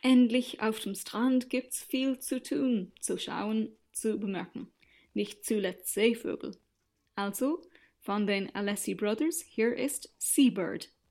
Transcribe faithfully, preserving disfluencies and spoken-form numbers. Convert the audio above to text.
Endlich auf dem Strand gibt's viel zu tun, zu schauen, zu bemerken. Nicht zuletzt Seevögel. Also, von den Alessi Brothers, hier ist Seabird.